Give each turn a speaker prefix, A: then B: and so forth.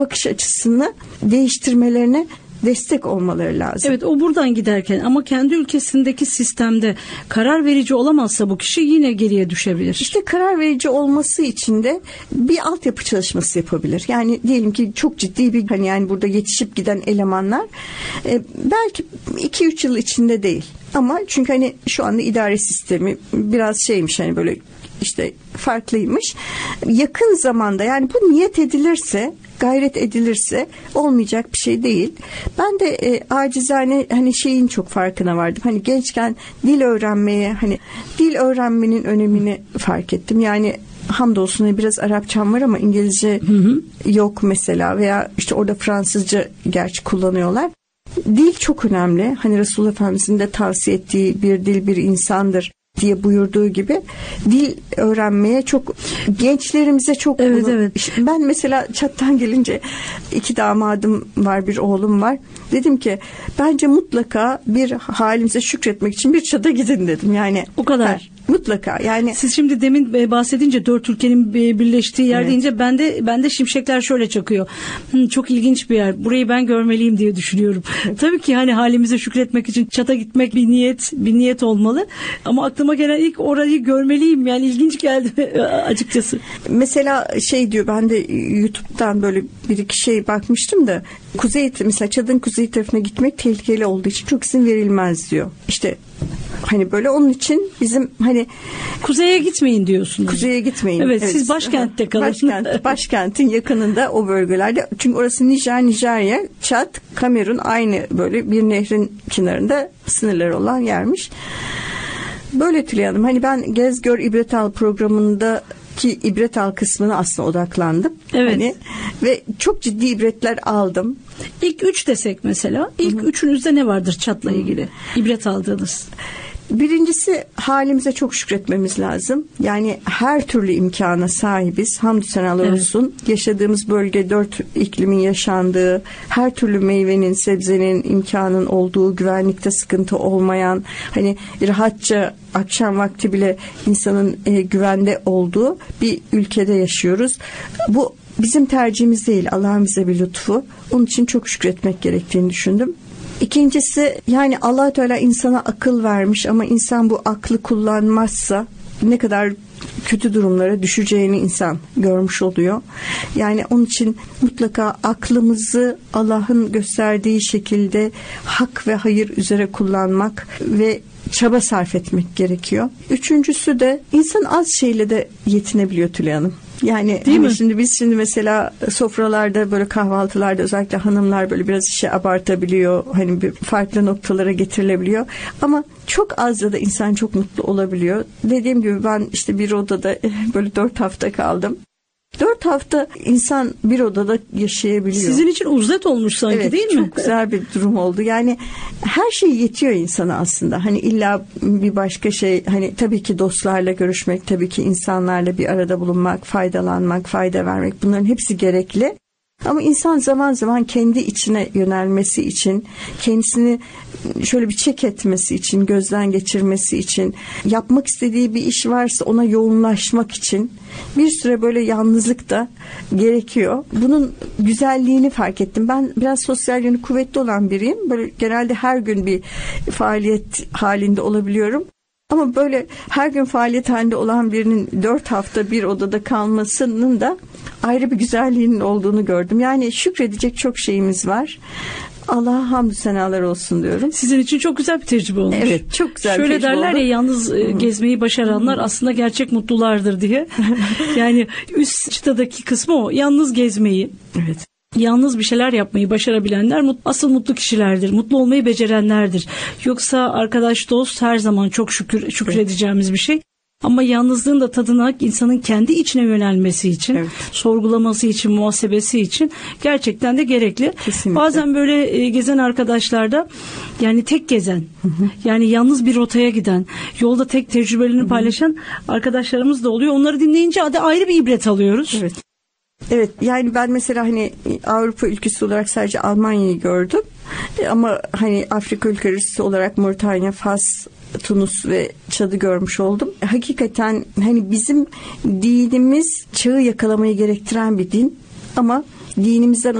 A: bakış açısını değiştirmelerine destek olmaları lazım.
B: Evet, o buradan giderken ama kendi ülkesindeki sistemde karar verici olamazsa bu kişi yine geriye düşebilir.
A: İşte karar verici olması için de bir altyapı çalışması yapabilir. Yani diyelim ki çok ciddi bir yani burada yetişip giden elemanlar belki 2-3 yıl içinde değil. Ama çünkü şu anda idare sistemi biraz şeymiş böyle işte farklıymış. Yakın zamanda yani bu niyet edilirse, gayret edilirse olmayacak bir şey değil. Ben de acizane şeyin çok farkına vardım. Gençken dil öğrenmeye dil öğrenmenin önemini fark ettim. Yani hamdolsun biraz Arapçam var ama İngilizce yok mesela veya işte orada Fransızca gerçi kullanıyorlar. Dil çok önemli. Resulullah Efendimiz'in de tavsiye ettiği bir dil bir insandır diye buyurduğu gibi dil öğrenmeye çok gençlerimize çok
B: evet.
A: Ben mesela Çat'tan gelince 2 damadım var, bir oğlum var. Dedim ki bence mutlaka bir halimize şükretmek için bir Çat'a gidin dedim. Yani
B: o kadar.
A: Mutlaka. Yani
B: siz şimdi demin bahsedince 4 ülkenin birleştiği yer deyince ben de şimşekler şöyle çakıyor. Çok ilginç bir yer. Burayı ben görmeliyim diye düşünüyorum. Tabii ki halimize şükretmek için Çat'a gitmek bir niyet olmalı. Ama aklıma gelen ilk orayı görmeliyim. Yani ilginç geldi açıkçası.
A: Mesela diyor, ben de YouTube'dan böyle bir iki bakmıştım da mesela Çad'ın kuzey tarafına gitmek tehlikeli olduğu için çok izin verilmez diyor. İşte böyle onun için bizim
B: kuzeye gitmeyin diyorsunuz.
A: Kuzeye gitmeyin.
B: Evet, siz başkentte kalın.
A: Başkentin yakınında o bölgelerde. Çünkü orası Nijerya, Çad, Kamerun aynı böyle bir nehrin kenarında sınırları olan yermiş. Böyle Tülay Hanım. Ben Gez Gör İbret Al programındaki ibret al kısmına aslında odaklandım.
B: Evet.
A: Ve çok ciddi ibretler aldım.
B: İlk 3 desek mesela. İlk üçünüzde ne vardır Çat'la ilgili? İbret aldığınız.
A: Birincisi halimize çok şükretmemiz lazım. Yani her türlü imkana sahibiz. Hamdü senalar olsun. Yaşadığımız bölge 4 iklimin yaşandığı, her türlü meyvenin, sebzenin, imkanın olduğu, güvenlikte sıkıntı olmayan, rahatça akşam vakti bile insanın güvende olduğu bir ülkede yaşıyoruz. Bu bizim tercihimiz değil. Allah'ın bize bir lütfu. Onun için çok şükretmek gerektiğini düşündüm. İkincisi Allah Teala insana akıl vermiş ama insan bu aklı kullanmazsa ne kadar kötü durumlara düşeceğini insan görmüş oluyor. Yani onun için mutlaka aklımızı Allah'ın gösterdiği şekilde hak ve hayır üzere kullanmak ve çaba sarf etmek gerekiyor. Üçüncüsü de insan az şeyle de yetinebiliyor Tülay Hanım. Yani biz şimdi mesela sofralarda böyle kahvaltılarda özellikle hanımlar böyle biraz işe abartabiliyor. Bir farklı noktalara getirilebiliyor. Ama çok azla da insan çok mutlu olabiliyor. Dediğim gibi ben işte bir odada böyle 4 hafta kaldım. 4 hafta insan bir odada yaşayabiliyor.
B: Sizin için uzlet olmuş sanki, değil mi?
A: Çok güzel bir durum oldu. Yani her şey yetiyor insana aslında. İlla bir başka şey, tabii ki dostlarla görüşmek, tabii ki insanlarla bir arada bulunmak, faydalanmak, fayda vermek, bunların hepsi gerekli. Ama insan zaman zaman kendi içine yönelmesi için, kendisini şöyle bir çek etmesi için, gözden geçirmesi için, yapmak istediği bir iş varsa ona yoğunlaşmak için bir süre böyle yalnızlık da gerekiyor. Bunun güzelliğini fark ettim. Ben biraz sosyal yönü kuvvetli olan biriyim. Böyle genelde her gün bir faaliyet halinde olabiliyorum. Ama böyle her gün faaliyet halinde olan birinin 4 hafta bir odada kalmasının da ayrı bir güzelliğinin olduğunu gördüm. Yani şükredecek çok şeyimiz var. Allah'a hamdü senalar olsun diyorum.
B: Sizin için çok güzel bir tecrübe olmuş.
A: Evet, çok güzel bir
B: tecrübe
A: oldu.
B: Şöyle derler ya, yalnız gezmeyi başaranlar aslında gerçek mutlulardır diye. Yani üst çıtadaki kısmı o. Yalnız gezmeyi.
A: Evet.
B: Yalnız bir şeyler yapmayı başarabilenler asıl mutlu kişilerdir. Mutlu olmayı becerenlerdir. Yoksa arkadaş, dost her zaman çok şükredeceğimiz bir şey. Ama yalnızlığın da tadına insanın kendi içine yönelmesi için, sorgulaması için, muhasebesi için gerçekten de gerekli.
A: Kesinlikle.
B: Bazen böyle gezen arkadaşlarda, yani tek gezen, yani yalnız bir rotaya giden, yolda tek tecrübelerini paylaşan arkadaşlarımız da oluyor. Onları dinleyince ayrı bir ibret alıyoruz.
A: Evet. Evet, yani ben mesela Avrupa ülkesi olarak sadece Almanya'yı gördüm. Ama Afrika ülkesi olarak Moritanya, Fas, Tunus ve Çad'ı görmüş oldum. Hakikaten bizim dinimiz çağı yakalamayı gerektiren bir din ama dinimizden